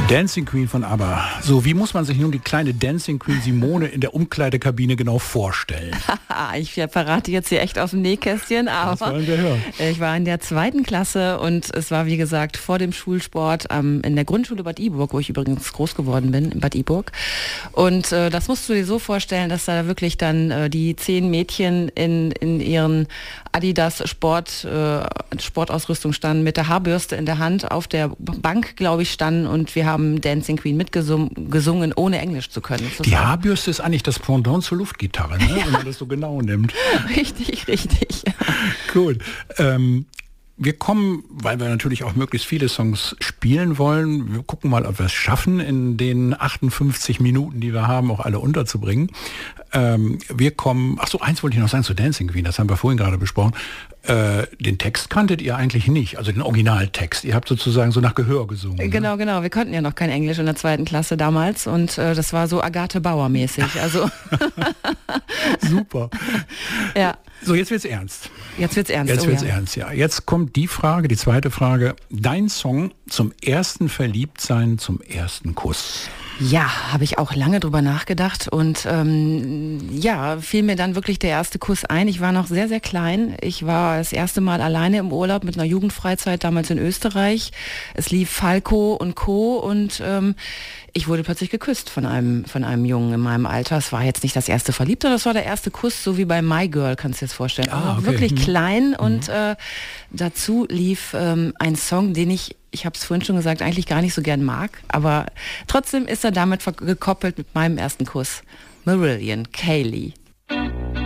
Dancing Queen von ABBA. So, wie muss man sich nun die kleine Dancing Queen Simone in der Umkleidekabine genau vorstellen? Ich verrate jetzt hier echt aus dem Nähkästchen, aber Das wollen wir hören. Ich war in der 2. Klasse und es war, wie gesagt, vor dem Schulsport in der Grundschule Bad Iburg, wo ich übrigens groß geworden bin, in Bad Iburg. Und das musst du dir so vorstellen, dass da wirklich dann die 10 Mädchen in ihren Adidas Sportausrüstung standen, mit der Haarbürste in der Hand, auf der Bank, glaube ich, standen und wir haben Dancing Queen mitgesungen, ohne Englisch zu können. Die Haarbürste ist eigentlich das Pendant zur Luftgitarre, ne? Wenn man das so genau nimmt. Richtig. Gut. Wir kommen, weil wir natürlich auch möglichst viele Songs spielen wollen, wir gucken mal, ob wir es schaffen, in den 58 Minuten, die wir haben, auch alle unterzubringen. Wir kommen, eins wollte ich noch sagen zu Dancing Queen, das haben wir vorhin gerade besprochen. Den Text kanntet ihr eigentlich nicht, also den Originaltext. Ihr habt sozusagen so nach Gehör gesungen. Genau. Ne? Wir konnten ja noch kein Englisch in der 2. Klasse damals und das war so Agathe Bauer mäßig. Also Super. Ja. So, jetzt wird's ernst. Jetzt wird's ernst, ja. Jetzt kommt die Frage, die zweite Frage. Dein Song zum ersten Verliebtsein, zum ersten Kuss. Ja, habe ich auch lange drüber nachgedacht und fiel mir dann wirklich der erste Kuss ein. Ich war noch sehr, sehr klein. Ich war das erste Mal alleine im Urlaub mit einer Jugendfreizeit, damals in Österreich. Es lief Falco und Co. und ich wurde plötzlich geküsst von einem Jungen in meinem Alter. Es war jetzt nicht das erste Verliebte, das war der erste Kuss, so wie bei My Girl, kannst du dir das vorstellen. Okay. Wirklich klein und dazu lief ein Song, den ich habe es vorhin schon gesagt, eigentlich gar nicht so gern mag, aber trotzdem ist er damit gekoppelt mit meinem ersten Kuss. Marillion, Kayleigh.